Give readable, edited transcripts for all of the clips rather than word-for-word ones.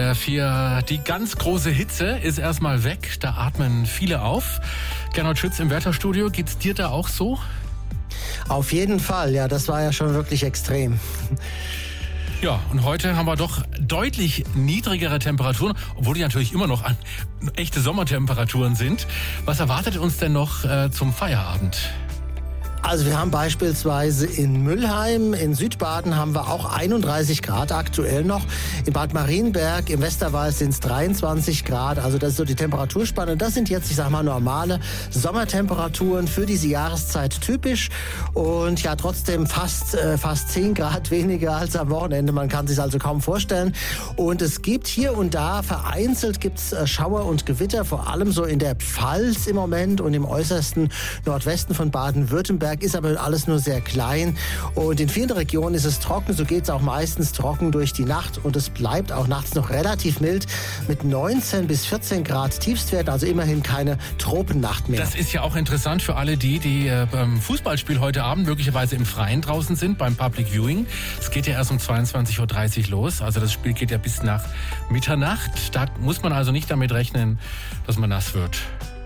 SWR 4. Die ganz große Hitze ist erstmal weg. Da atmen viele auf. Gernot Schütz im Wetterstudio. Geht's dir da auch so? Auf jeden Fall, ja, das war ja schon wirklich extrem. Ja, und heute haben wir doch deutlich niedrigere Temperaturen, obwohl die natürlich immer noch an echte Sommertemperaturen sind. Was erwartet uns denn noch zum Feierabend? Also wir haben beispielsweise in Mülheim, in Südbaden haben wir auch 31 Grad aktuell noch. In Bad Marienberg, im Westerwald sind es 23 Grad. Also das ist so die Temperaturspanne. Das sind jetzt, ich sag mal, normale Sommertemperaturen für diese Jahreszeit typisch. Und ja, trotzdem fast 10 Grad weniger als am Wochenende. Man kann sich also kaum vorstellen. Und es gibt hier und da vereinzelt gibt's Schauer und Gewitter, vor allem so in der Pfalz im Moment und im äußersten Nordwesten von Baden-Württemberg. Ist aber alles nur sehr klein und in vielen Regionen ist es trocken, so geht es auch meistens trocken durch die Nacht und es bleibt auch nachts noch relativ mild mit 19 bis 14 Grad Tiefstwert, also immerhin keine Tropennacht mehr. Das ist ja auch interessant für alle die beim Fußballspiel heute Abend möglicherweise im Freien draußen sind, beim Public Viewing. Es geht ja erst um 22.30 Uhr los, also das Spiel geht ja bis nach Mitternacht. Da muss man also nicht damit rechnen, dass man nass wird.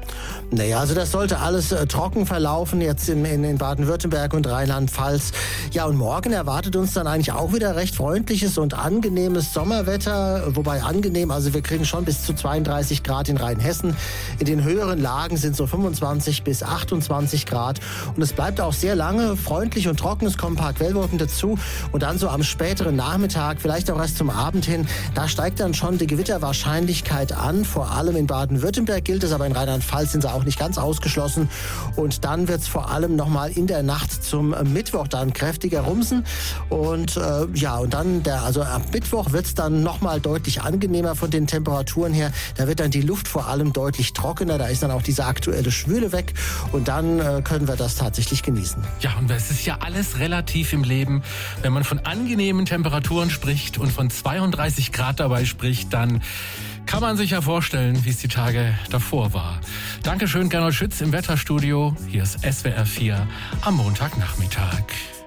Naja, also das sollte alles trocken verlaufen jetzt in Baden-Württemberg und Rheinland-Pfalz. Ja, und morgen erwartet uns dann eigentlich auch wieder recht freundliches und angenehmes Sommerwetter. Wobei angenehm, also wir kriegen schon bis zu 32 Grad in Rheinhessen. In den höheren Lagen sind so 25 bis 28 Grad. Und es bleibt auch sehr lange freundlich und trocken. Es kommen ein paar Quellwolken dazu. Und dann so am späteren Nachmittag, vielleicht auch erst zum Abend hin, da steigt dann schon die Gewitterwahrscheinlichkeit an. Vor allem in Baden-Württemberg gilt es, aber in Rheinland-Pfalz sind sie auch nicht ganz ausgeschlossen. Und dann wird es vor allem nochmal in der Nacht zum Mittwoch dann kräftiger rumsen. Und und dann, also am Mittwoch wird es dann nochmal deutlich angenehmer von den Temperaturen her. Da wird dann die Luft vor allem deutlich trockener. Da ist dann auch diese aktuelle Schwüle weg. Und dann können wir das tatsächlich genießen. Ja, und es ist ja alles relativ im Leben. Wenn man von angenehmen Temperaturen spricht und von 32 Grad dabei spricht, dann kann man sich ja vorstellen, wie es die Tage davor war. Dankeschön, Gernot Schütz im Wetterstudio. Hier ist SWR 4 am Montagnachmittag.